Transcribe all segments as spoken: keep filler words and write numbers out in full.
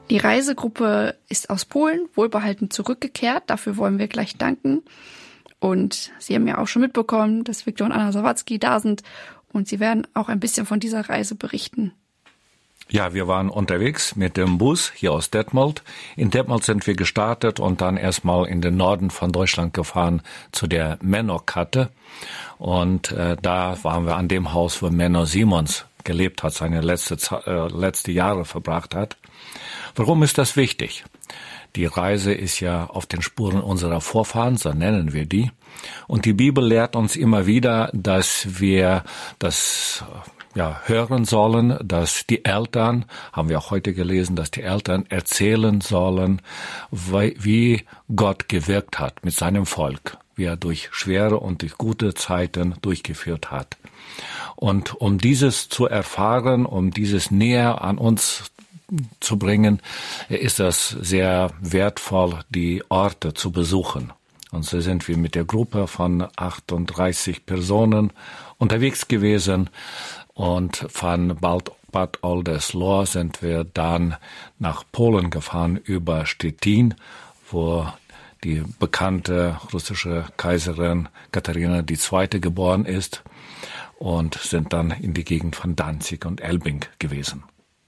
Die Reisegruppe ist aus Polen wohlbehalten zurückgekehrt. Dafür wollen wir gleich danken. Und Sie haben ja auch schon mitbekommen, dass Viktor und Anna Sawatzki da sind. Und Sie werden auch ein bisschen von dieser Reise berichten. Ja, wir waren unterwegs mit dem Bus hier aus Detmold. In Detmold sind wir gestartet und dann erstmal in den Norden von Deutschland gefahren zu der Menno-Katte. Und äh, da waren wir an dem Haus, wo Menno Simons gelebt hat, seine letzte, äh, letzte Jahre verbracht hat. Warum ist das wichtig? Die Reise ist ja auf den Spuren unserer Vorfahren, so nennen wir die. Und die Bibel lehrt uns immer wieder, dass wir das ja, hören sollen, dass die Eltern, haben wir auch heute gelesen, dass die Eltern erzählen sollen, wie Gott gewirkt hat mit seinem Volk, wie er durch schwere und durch gute Zeiten durchgeführt hat. Und um dieses zu erfahren, um dieses näher an uns zu bringen, ist das sehr wertvoll, die Orte zu besuchen. Und so sind wir mit der Gruppe von achtunddreißig Personen unterwegs gewesen. Und von Bad Oldesloe sind wir dann nach Polen gefahren über Stettin, wo die bekannte russische Kaiserin Katharina die Zweite geboren ist, und sind dann in die Gegend von Danzig und Elbing gewesen.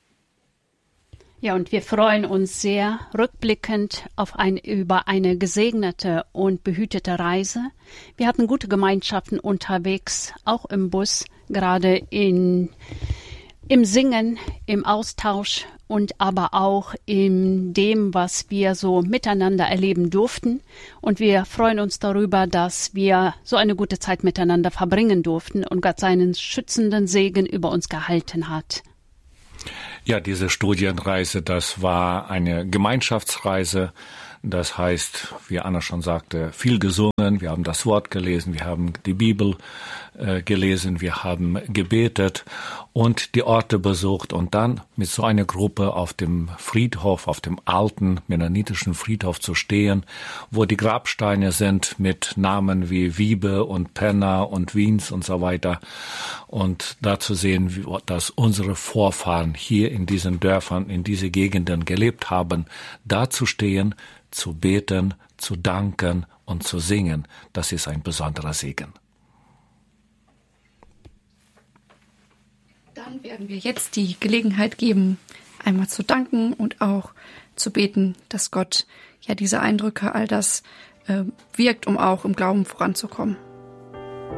Ja, und wir freuen uns sehr rückblickend auf ein, über eine gesegnete und behütete Reise. Wir hatten gute Gemeinschaften unterwegs, auch im Bus, gerade in, im Singen, im Austausch und aber auch in dem, was wir so miteinander erleben durften. Und wir freuen uns darüber, dass wir so eine gute Zeit miteinander verbringen durften und Gott seinen schützenden Segen über uns gehalten hat. Ja, diese Studienreise, das war eine Gemeinschaftsreise. Das heißt, wie Anna schon sagte, viel gesungen, wir haben das Wort gelesen, wir haben die Bibel äh, gelesen, wir haben gebetet und die Orte besucht und dann mit so einer Gruppe auf dem Friedhof, auf dem alten mennonitischen Friedhof zu stehen, wo die Grabsteine sind mit Namen wie Wiebe und Penna und Wiens und so weiter. Und da zu sehen, wie, dass unsere Vorfahren hier in diesen Dörfern, in diese Gegenden gelebt haben, da zu stehen, zu beten, zu danken und zu singen, das ist ein besonderer Segen. Dann werden wir jetzt die Gelegenheit geben, einmal zu danken und auch zu beten, dass Gott ja diese Eindrücke, all das äh, wirkt, um auch im Glauben voranzukommen.